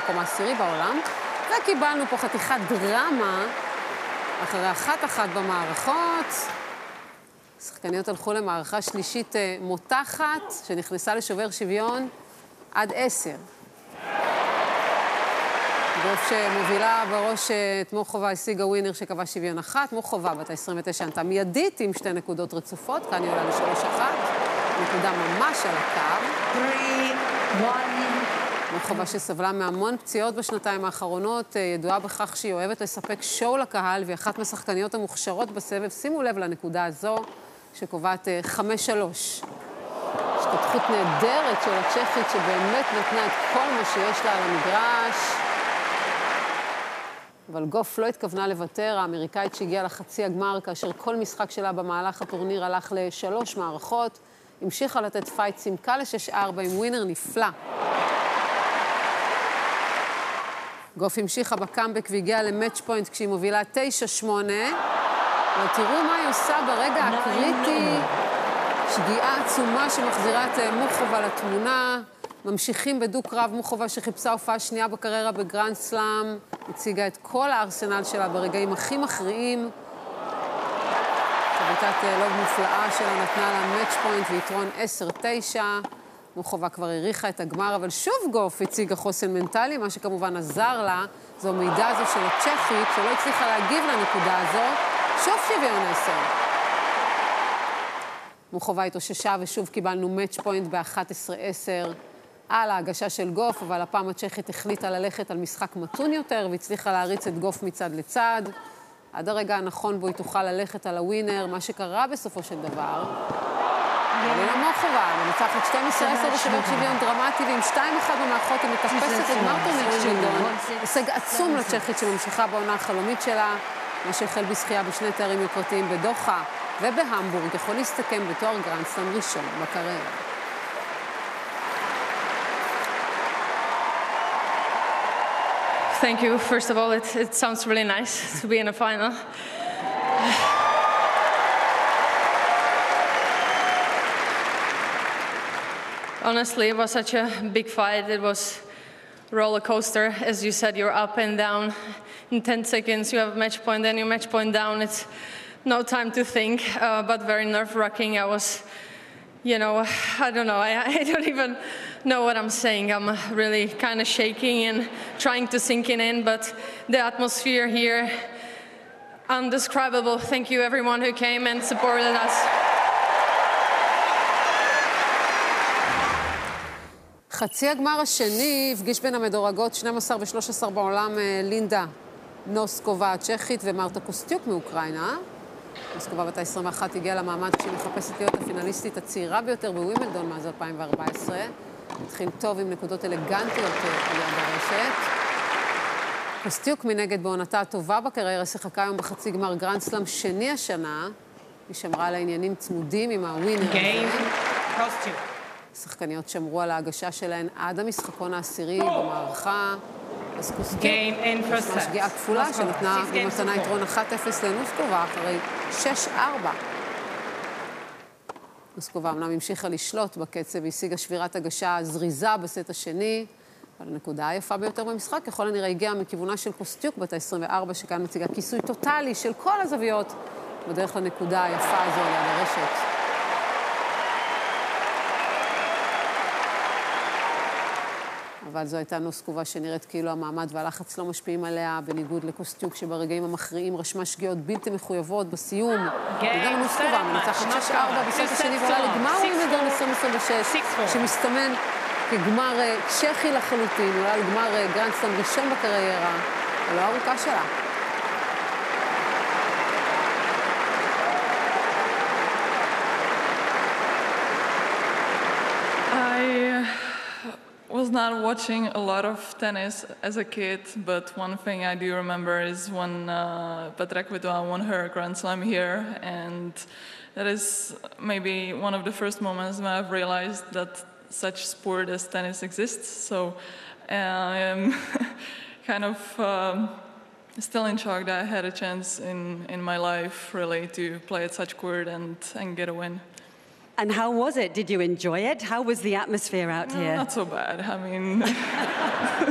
במקום העשירי בעולם. וקיבלנו פה חתיכת דרמה, אחרי 1-1 במערכות. השחקניות הלכו למערכה שלישית מותחת, שנכנסה לשובר שוויון עד 10. גוף שמובילה בראש את מוחובה השיגה ווינר שקבע שוויון 1. מוחובה בת ה-29 ענתה מיידית עם 2 נקודות רצופות. כאן היא עולה ל-3-1. נקודה ממש על הקו. 3-1. מוחובה שסבלה מהמון פציעות בשנתיים האחרונות, ידועה בכך שהיא אוהבת לספק שואו לקהל, והיא אחת מהשחקניות המוכשרות בסבב. שימו לב לנקודה הזו, שקובעת 5-3. השתתפות נהדרת של הצ'כית, שבאמת נתנה את כל מה שיש לה על המגרש. אבל גוף לא התכוונה לוותר, האמריקאית שהגיעה לחצי הגמר, כאשר כל משחק שלה במהלך הטורניר הלך ל3 מערכות, המשיכה לתת פייט סימקה ל6-4 עם ווינר נפלא. גוף המשיכה בקאמבק והגיעה למאץ' פוינט כשהיא מובילה 9-8. ותראו מה היא עושה ברגע הקריטי. שגיאה עצומה שמחזירה את מוחובה לתמונה. ממשיכים בדו-קרב. מוחובה שחיפשה הופעה שנייה בקריירה בגרנד סלאם. הציגה את כל הארסנל שלה ברגעים הכי מכריעים. חביתת לוב מופלאה שלה נתנה לה מאץ' פוינט ויתרון 10-9. מוחובה כבר הריחה את הגמר, אבל שוב גוף הציגה חוסן מנטלי, מה שכמובן עזר לה, זו המידע הזו של הצ'כית, שלא הצליחה להגיב לנקודה הזו, שוב שוויון 10. מוחובה התאוששה ושוב קיבלנו מאץ' פוינט ב-11-10 על ההגשה של גוף, אבל הפעם הצ'כית החליטה ללכת על משחק מתון יותר, והצליחה להריץ את גוף מצד לצד. עד הרגע הנכון בו היא תוכל ללכת על הווינר, מה שקרה בסופו של דבר. אלינה מוחובה, מנצחת 12-10 בשובר שוויון דרמטי, ועם 2-1 במערכות היא מתאפסת את גמר טורניר ווימבלדון. הישג עצום לצ'כית שממשיכה בעונה החלומית שלה, מה שהחל בזכייה בשני תארים יוקרתיים בדוחה ובהמבורג, יכול להסתכם בתואר גרנד סלאם ראשון בקריירה. Thank you. First of all, it sounds really nice to be in a final. Honestly, it was such a big fight. It was a roller coaster. As you said, you're up and down. In 10 seconds, you have a match point, then you match point down. It's no time to think, but very nerve-wracking. I was, you know, I don't know. I don't even know what I'm saying. I'm really kind of shaking and trying to sink it in, but the atmosphere here, undescribable. Thank you, everyone who came and supported us. חצי הגמר השני הפגיש בין המדורגות 12 ו-13 בעולם לינדה נוסקובה הצ'כית ומרתה קוסטיוק מאוקראינה. נוסקובה בת ה-21 הגיעה למעמד כשהיא מחפשת להיות הפינליסטית הצעירה ביותר בווימבלדון מאז 2014. התחיל טוב עם נקודות אלגנטיות על יד הרשת. קוסטיוק מנגד בעונתה הטובה בקריירה שיחקה היום בחצי גמר גרנד סלאם שני השנה. היא שמרה על העניינים צמודים עם הווינר הזה. השחקניות שמרו על ההגשה שלהן עד המשחקון העשירי במערכה. אז קוסטיוק עשתה שגיאה כפולה שנתנה במתנה יתרון 1-0 לנוסקובה אחרי 6-4. נוסקובה אמנם המשיכה לשלוט בקצב והשיגה שבירת הגשה זריזה בסט השני, אבל הנקודה היפה ביותר במשחק ככל הנראה הגיעה מכיוונה של קוסטיוק בת ה-24, שכאן מציגה כיסוי טוטלי של כל הזוויות בדרך לנקודה היפה הזו על יד הרשת. אבל זו הייתה נוסקובה שנראית כאילו המעמד והלחץ לא משפיעים עליה, בניגוד לקוסטיוק שברגעים המכריעים רשמה שגיאות בלתי מחויבות בסיום. וגם נוסקובה מנצחת 6-4 בסט השני ועולה לגמר ווימבלדון 2026, שמסתמן כגמר צ'כי לחלוטין, עולה לגמר גרנד סלאם ראשון בקריירה, הלא ארוכה שלה. I was not watching a lot of tennis as a kid, but one thing I do remember is when Petra Kvitova won her Grand Slam here, and that is maybe one of the first moments when I've realized that such sport as tennis exists. So I am kind of still in shock that I had a chance in my life really to play at such court and get a win. And how was it? Did you enjoy it? How was the atmosphere out here? Not so bad. I mean,